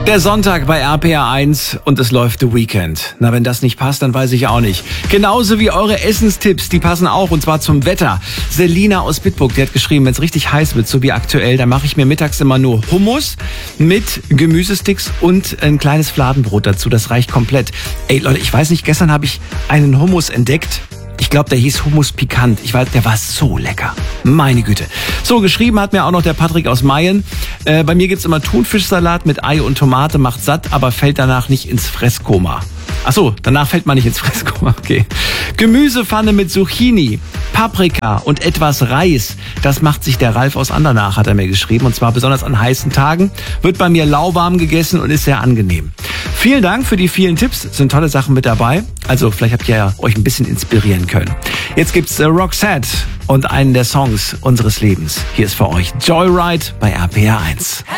Der Sonntag bei RPR 1 und es läuft The Weekend. Na, wenn das nicht passt, dann weiß ich auch nicht. Genauso wie eure Essenstipps, die passen auch, und zwar zum Wetter. Selina aus Bitburg, die hat geschrieben, wenn es richtig heiß wird, so wie aktuell, dann mache ich mir mittags immer nur Hummus mit Gemüsesticks und ein kleines Fladenbrot dazu. Das reicht komplett. Ey Leute, ich weiß nicht, gestern habe ich einen Hummus entdeckt. Ich glaube, der hieß Hummus Pikant. Ich weiß, der war so lecker. Meine Güte. So, geschrieben hat mir auch noch der Patrick aus Mayen. Bei mir gibt's immer Thunfischsalat mit Ei und Tomate, macht satt, aber fällt danach nicht ins Fresskoma. Ach so, danach fällt man nicht ins Fresskoma. Okay. Gemüsepfanne mit Zucchini, Paprika und etwas Reis. Das macht sich der Ralf aus Andernach, hat er mir geschrieben. Und zwar besonders an heißen Tagen. Wird bei mir lauwarm gegessen und ist sehr angenehm. Vielen Dank für die vielen Tipps. Sind tolle Sachen mit dabei. Also vielleicht habt ihr ja euch ein bisschen inspirieren können. Jetzt gibt's Roxette und einen der Songs unseres Lebens. Hier ist für euch Joyride bei RPR 1.